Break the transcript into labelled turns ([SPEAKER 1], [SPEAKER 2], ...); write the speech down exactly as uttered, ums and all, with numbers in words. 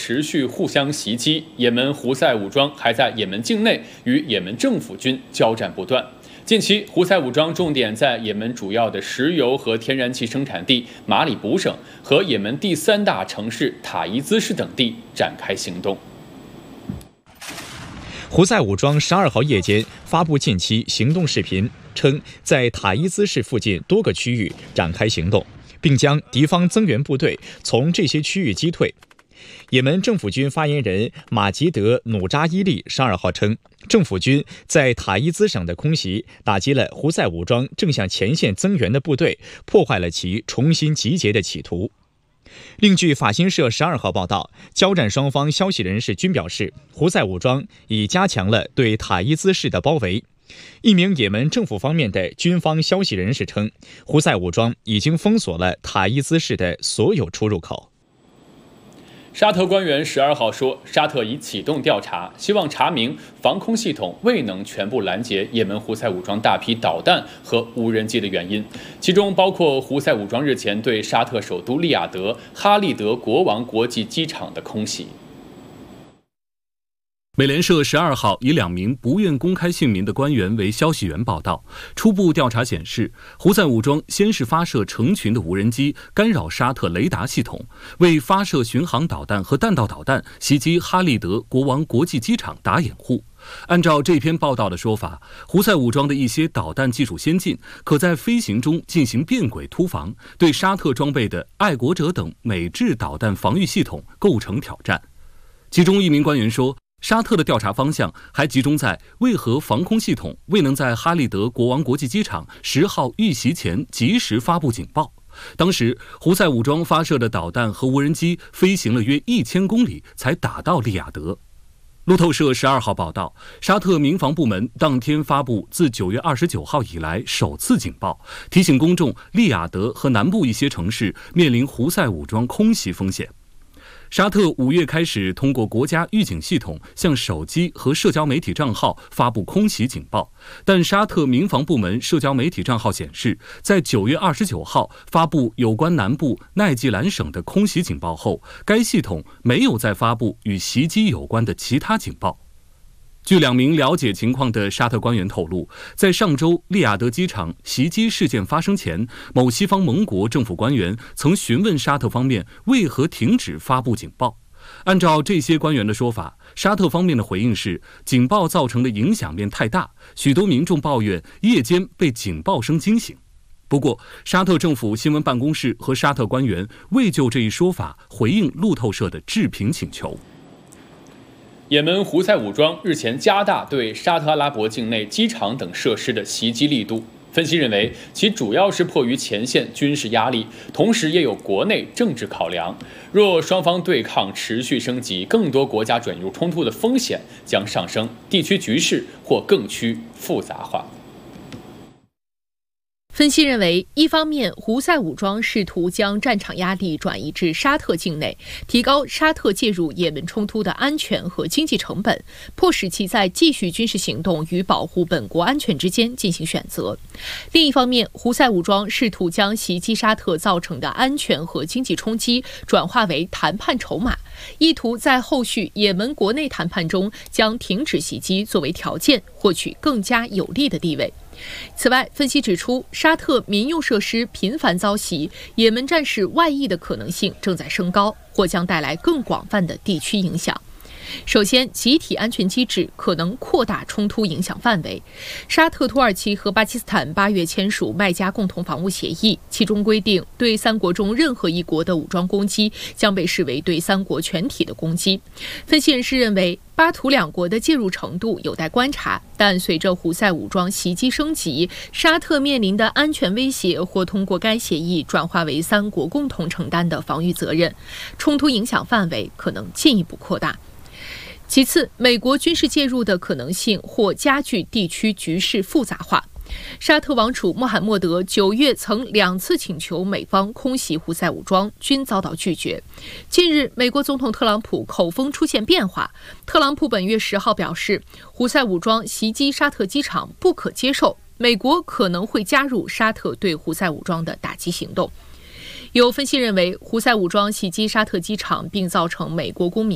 [SPEAKER 1] 持续互相袭击，也门胡塞武装还在也门境内与也门政府军交战不断。近期，胡塞武装重点在也门主要的石油和天然气生产地马里卜省和也门第三大城市塔伊兹市等地展开行动。
[SPEAKER 2] 胡塞武装十二号夜间发布近期行动视频，称在塔伊兹市附近多个区域展开行动，并将敌方增援部队从这些区域击退。也门政府军发言人马吉德·努扎伊利十二号称，政府军在塔伊兹省的空袭打击了胡塞武装正向前线增援的部队，破坏了其重新集结的企图。另据法新社十二号报道，交战双方消息人士均表示，胡塞武装已加强了对塔伊兹市的包围。一名也门政府方面的军方消息人士称，胡塞武装已经封锁了塔伊兹市的所有出入口。
[SPEAKER 1] 沙特官员十二号说，沙特已启动调查，希望查明防空系统未能全部拦截也门胡塞武装大批导弹和无人机的原因，其中包括胡塞武装日前对沙特首都利雅得哈利德国王国际机场的空袭。
[SPEAKER 3] 美联社十二号以两名不愿公开姓名的官员为消息源报道，初步调查显示，胡塞武装先是发射成群的无人机干扰沙特雷达系统，为发射巡航导弹和弹道导弹袭击哈利德国王国际机场打掩护。按照这篇报道的说法，胡塞武装的一些导弹技术先进，可在飞行中进行变轨突防，对沙特装备的爱国者等美制导弹防御系统构成挑战。其中一名官员说，沙特的调查方向还集中在为何防空系统未能在哈利德国王国际机场十号遇袭前及时发布警报。当时胡塞武装发射的导弹和无人机飞行了约一千公里才打到利雅得。路透社十二号报道，沙特民防部门当天发布自九月二十九号以来首次警报，提醒公众利雅得和南部一些城市面临胡塞武装空袭风险。沙特五月开始通过国家预警系统向手机和社交媒体账号发布空袭警报，但沙特民防部门社交媒体账号显示，在九月二十九号发布有关南部奈季兰省的空袭警报后，该系统没有再发布与袭击有关的其他警报。据两名了解情况的沙特官员透露，在上周利雅得机场袭击事件发生前，某西方盟国政府官员曾询问沙特方面为何停止发布警报。按照这些官员的说法，沙特方面的回应是，警报造成的影响面太大，许多民众抱怨夜间被警报声惊醒。不过，沙特政府新闻办公室和沙特官员未就这一说法回应路透社的置评请求。
[SPEAKER 1] 也门胡塞武装日前加大对沙特阿拉伯境内机场等设施的袭击力度。分析认为，其主要是迫于前线军事压力，同时也有国内政治考量。若双方对抗持续升级，更多国家转入冲突的风险将上升，地区局势或更趋复杂化。
[SPEAKER 4] 分析认为，一方面，胡塞武装试图将战场压力转移至沙特境内，提高沙特介入也门冲突的安全和经济成本，迫使其在继续军事行动与保护本国安全之间进行选择。另一方面，胡塞武装试图将袭击沙特造成的安全和经济冲击转化为谈判筹码，意图在后续也门国内谈判中将停止袭击作为条件，获取更加有利的地位。此外，分析指出，沙特民用设施频繁遭袭，也门战事外溢的可能性正在升高，或将带来更广泛的地区影响。首先，集体安全机制可能扩大冲突影响范围。沙特、土耳其和巴基斯坦八月签署麦加共同防务协议，其中规定，对三国中任何一国的武装攻击将被视为对三国全体的攻击。分析人士认为，巴土两国的介入程度有待观察，但随着胡塞武装袭击升级，沙特面临的安全威胁或通过该协议转化为三国共同承担的防御责任，冲突影响范围可能进一步扩大。其次，美国军事介入的可能性或加剧地区局势复杂化。沙特王储穆罕默德九月曾两次请求美方空袭胡塞武装，均遭到拒绝。近日，美国总统特朗普口风出现变化。特朗普本月十号表示，胡塞武装袭击沙特机场不可接受，美国可能会加入沙特对胡塞武装的打击行动。有分析认为，胡塞武装袭击沙特机场并造成美国公民